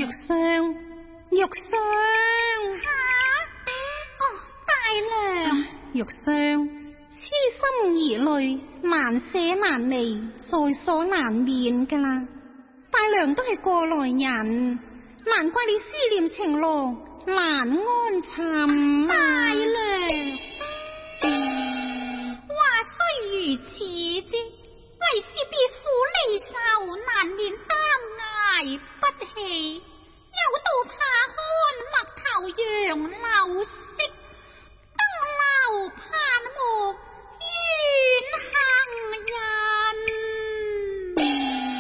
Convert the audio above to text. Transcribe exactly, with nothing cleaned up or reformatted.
玉霜，玉霜。 吓、啊！哦，大娘， 啊、玉霜，痴心兒淚難捨難離，在所難免噶啦。大娘都係過來人，難怪你思念情郎難安尋。 大娘。